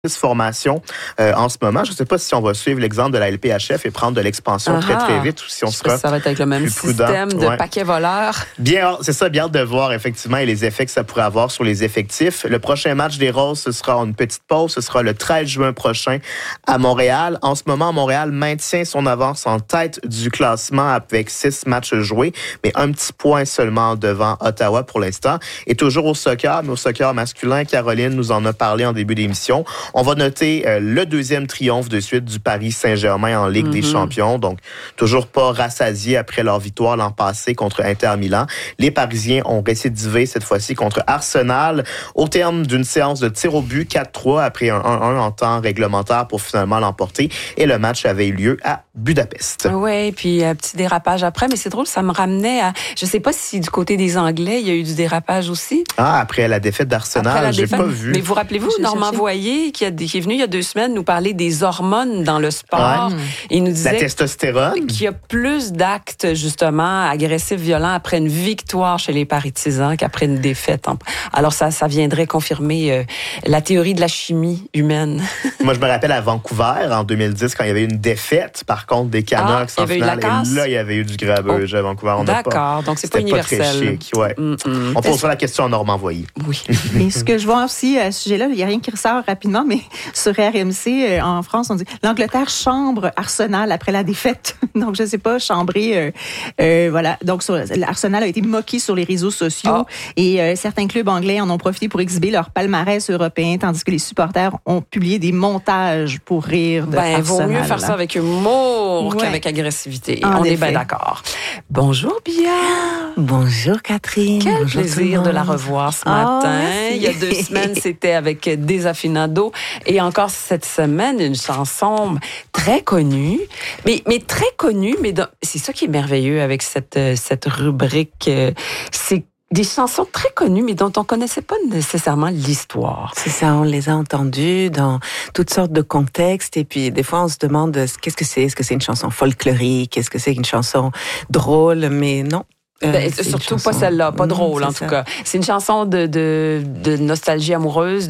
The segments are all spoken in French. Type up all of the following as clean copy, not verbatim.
formation en ce moment. Je ne sais pas si on va suivre l'exemple de la LPHF et prendre de l'expansion très vite ou si on sera ça va être avec le même système de paquets voleurs. Bien, c'est ça, bien hâte de voir effectivement et les effets que ça pourrait avoir sur les effectifs. Le prochain match des Roses, ce sera une petite pause, ce sera le 13 juin prochain à Montréal. En ce moment, Montréal maintient son avance en tête du classement avec 6 matchs joués, mais un petit point seulement devant Ottawa pour l'instant. Et toujours au soccer, mais au soccer masculin, Caroline nous en a parlé en début d'émission. On va noter le deuxième triomphe de suite du Paris Saint-Germain en Ligue des Champions. Donc, toujours pas rassasiés après leur victoire l'an passé contre Inter Milan. Les Parisiens ont récidivé cette fois-ci contre Arsenal au terme d'une séance de tir au but 4-3 après un 1-1 en temps réglementaire pour finalement l'emporter. Et le match avait eu lieu à Budapest. Oui, puis un petit dérapage après. Mais c'est drôle, ça me ramenait à... Je sais pas si du côté des Anglais, il y a eu du dérapage aussi. Ah, après la défaite d'Arsenal, j'ai pas vu. Mais vous rappelez-vous, Normand Voyer, qui est venu il y a 2 semaines nous parler des hormones dans le sport. Ouais. Il nous disait la testostérone. Qu'il y a plus d'actes, justement, agressifs, violents après une victoire chez les partisans qu'après une défaite. Alors, ça viendrait confirmer la théorie de la chimie humaine. Moi, je me rappelle à Vancouver, en 2010, quand il y avait eu une défaite, par contre, des Canucks en finale. Et là, il y avait eu du grabuge à Vancouver. D'accord, donc c'est pas universel. Pas très chic, ouais. On posera la question à Normand Voyer. Oui. Et ce que je vois aussi à ce sujet-là, il n'y a rien qui ressort rapidement, mais sur RMC, en France, on dit l'Angleterre chambre Arsenal après la défaite. Donc, je ne sais pas, chambrer, voilà. Donc, Arsenal a été moqué sur les réseaux sociaux et certains clubs anglais en ont profité pour exhiber leur palmarès européen, tandis que les supporters ont publié des montages pour rire de Arsenal. Vaut mieux faire ça avec humour qu'avec agressivité. On est bien d'accord. Bonjour, Bia. Bonjour, Catherine. Quel Bonjour plaisir de la revoir ce matin. Il y a 2 semaines, c'était avec Desafinado. Et encore cette semaine, une chanson très connue. Mais très connue, mais c'est ça qui est merveilleux avec cette rubrique. C'est des chansons très connues, mais dont on connaissait pas nécessairement l'histoire. C'est ça, on les a entendues dans toutes sortes de contextes, et puis des fois on se demande qu'est-ce que c'est. Est-ce que c'est une chanson folklorique? Est-ce que c'est une chanson drôle? Mais non. Surtout pas celle-là, pas drôle en tout cas. C'est une chanson de nostalgie amoureuse,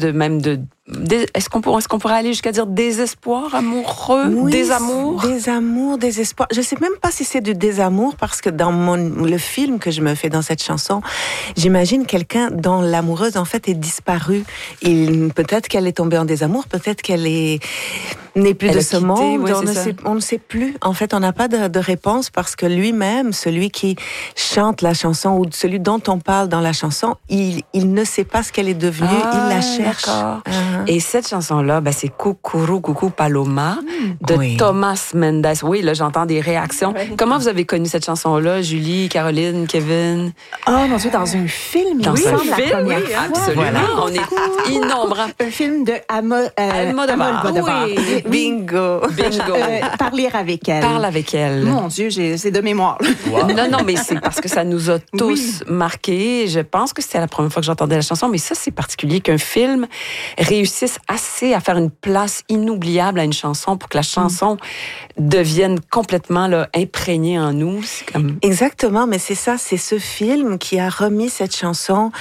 est-ce qu'on pourrait aller jusqu'à dire désespoir amoureux, désamour, désespoir. Je sais même pas si c'est du désamour parce que dans le film que je me fais dans cette chanson, j'imagine quelqu'un dont l'amoureuse en fait est disparue. Peut-être qu'elle est tombée en désamour, peut-être qu'elle n'est plus de ce monde. On ne sait plus. En fait, on n'a pas de réponse parce que lui-même, celui qui chante la chanson ou celui dont on parle dans la chanson, il ne sait pas ce qu'elle est devenue. Il la cherche. Et cette chanson-là, c'est Cucurú Cucú Paloma de Thomas Mendes. Oui, là, j'entends des réactions. Ouais. Comment vous avez connu cette chanson-là, Julie, Caroline, Kevin? Oh, mon Dieu, dans un film. Dans un film, oui, absolument. Voilà. On est innombrables. Un film de Almodovar. Oui. Bingo. Parler avec elle. Parle avec elle. Mon Dieu, c'est de mémoire. Wow. Non, mais c'est parce que ça nous a tous marqués. Je pense que c'était la première fois que j'entendais la chanson, mais ça, c'est particulier qu'un film réussisse assez à faire une place inoubliable à une chanson pour que la chanson devienne complètement imprégnée en nous. C'est comme... Exactement, mais c'est ça, c'est ce film qui a remis cette chanson,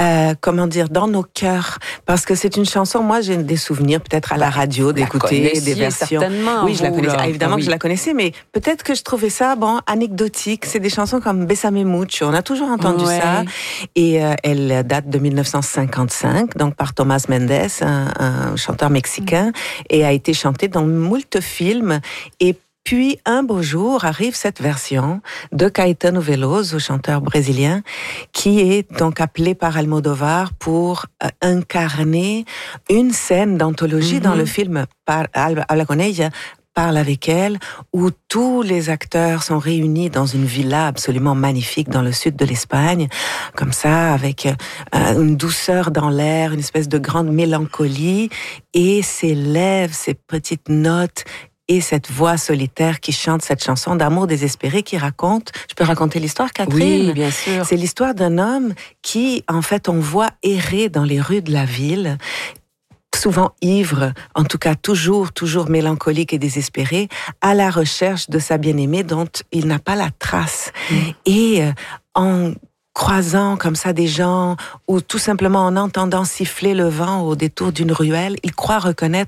dans nos cœurs. Parce que c'est une chanson, moi j'ai des souvenirs peut-être à la radio d'écouter des versions. Certainement. Oui, je la connaissais. Évidemment que je la connaissais, mais peut-être que je trouvais ça, anecdotique. C'est des chansons comme Bésame Mucho. On a toujours entendu ça. Et elle date de 1955, donc par Thomas Mendes, un chanteur mexicain, et a été chantée dans moult films. Et puis, un beau jour, arrive cette version de Caetano Veloso, chanteur brésilien, qui est donc appelé par Almodovar pour incarner une scène d'anthologie dans le film Habla con ella, Parle avec elle, où tous les acteurs sont réunis dans une villa absolument magnifique dans le sud de l'Espagne, comme ça, avec une douceur dans l'air, une espèce de grande mélancolie, et s'élèvent ces petites notes et cette voix solitaire qui chante cette chanson d'amour désespéré qui raconte... Je peux raconter l'histoire, Catherine? Oui, bien sûr. C'est l'histoire d'un homme qui, en fait, on voit errer dans les rues de la ville, souvent ivre, en tout cas toujours mélancolique et désespéré, à la recherche de sa bien-aimée dont il n'a pas la trace. Et en croisant comme ça des gens ou tout simplement en entendant siffler le vent au détour d'une ruelle, il croit reconnaître